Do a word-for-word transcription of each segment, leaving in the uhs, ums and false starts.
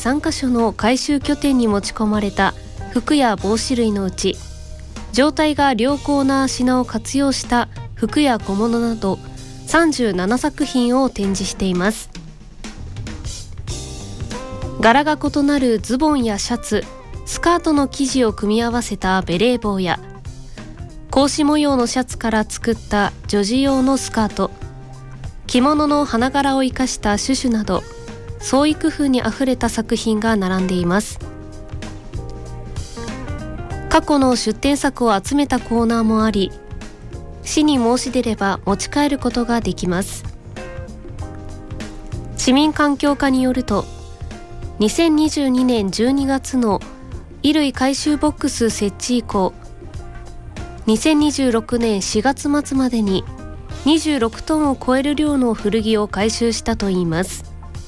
さんカ所の回収拠点に持ち込まれた服や帽子類のうち、状態が良好な品を活用した服や小物などさんじゅうななさく品を展示しています。柄が異なるズボンやシャツ、スカートの生地を組み合わせたベレー帽や、格子模様のシャツから作った女児用のスカート、着物の花柄を生かしたシュシュなど、創意工夫にあふれた作品が並んでいます。過去の出展作を集めたコーナーもあり、市に申し出れば持ち帰ることができます。市民環境課によると、にせんにじゅうにねんじゅうにがつの衣類回収ボックス設置以降、にせんにじゅうろくねんしがつ末までににじゅうろくトンを超える量の古着を回収したといいます。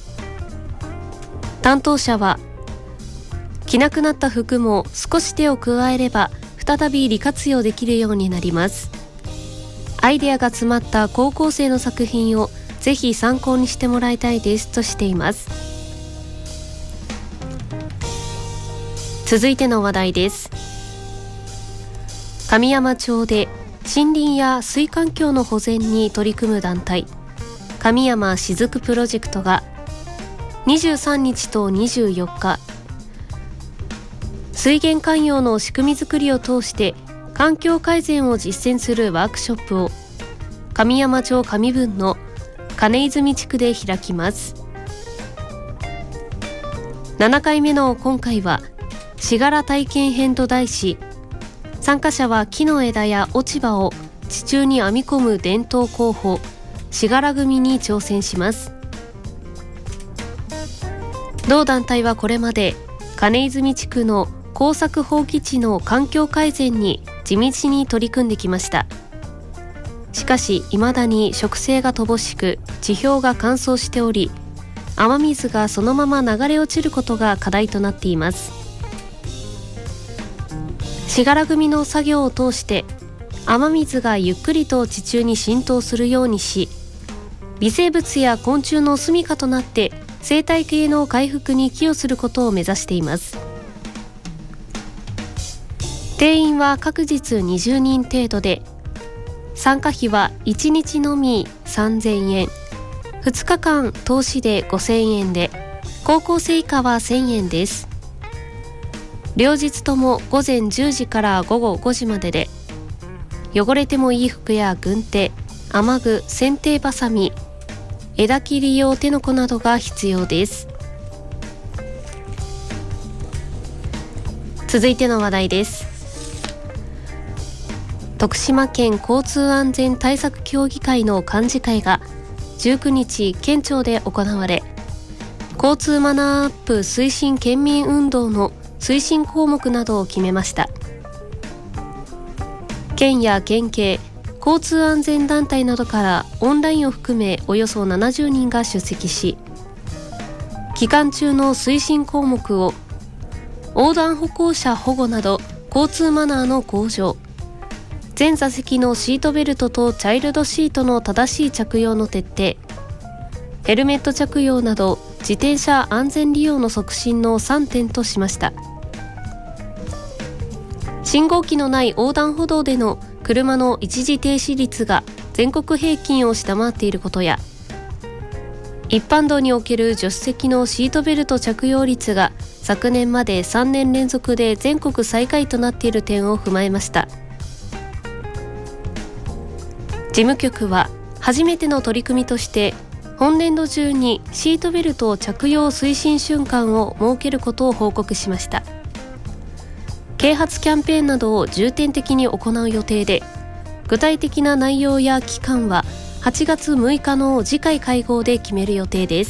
担当者は、着なくなった服も少し手を加えれば再び利活用できるようになります。アイデアが詰まった高校生の作品をぜひ参考にしてもらいたいですとしています。続いての話題です。神山町で森林や水環境の保全に取り組む団体、神山しずくプロジェクトがにじゅうさんにちとにじゅうよっか、水源環用の仕組み作りを通して環境改善を実践するワークショップを神山町上郡の金泉地区で開きます。ななかいめの今回はしがら体験編と題し、参加者は木の枝や落ち葉を地中に編み込む伝統工法しがら組に挑戦します。同団体はこれまで金泉地区の耕作放棄地の環境改善に地道に取り組んできました。しかし未だに植生が乏しく、地表が乾燥しており、雨水がそのまま流れ落ちることが課題となっています。しがら組の作業を通して雨水がゆっくりと地中に浸透するようにし、微生物や昆虫の住処となって生態系の回復に寄与することを目指しています。定員は各日にじゅうにん程度で、参加費はいちにちのみさんぜんえん、ふつかかん投資でごせんえんで、高校生以下はせんえんです。両日ともごぜんじゅうじからごごごじまでで、汚れてもいい服や軍手、雨具、剪定バサミ、枝切り用手のこなどが必要です。続いての話題です。徳島県交通安全対策協議会の幹事会がじゅうくにち県庁で行われ、交通マナーアップ推進県民運動の推進項目などを決めました。県や県警、交通安全団体などからオンラインを含めおよそななじゅうにんが出席し、期間中の推進項目を横断歩行者保護など交通マナーの向上、全座席のシートベルトとチャイルドシートの正しい着用の徹底、ヘルメット着用など自転車安全利用の促進のさんてんとしました。信号機のない横断歩道での車の一時停止率が全国平均を下回っていることや、一般道における助手席のシートベルト着用率が昨年までさんねん連続で全国最下位となっている点を踏まえました。事務局は初めての取り組みとして本年度中にシートベルト着用推進瞬間を設けることを報告しました。啓発キャンペーンなどを重点的に行う予定で、具体的な内容や期間ははちがつむいかの次回会合で決める予定です。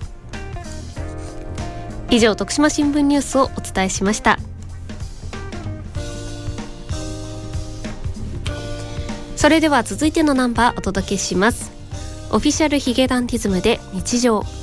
以上、徳島新聞ニュースをお伝えしました。それでは続いてのナンバーお届けします。オフィシャルヒゲダンティズムで日常。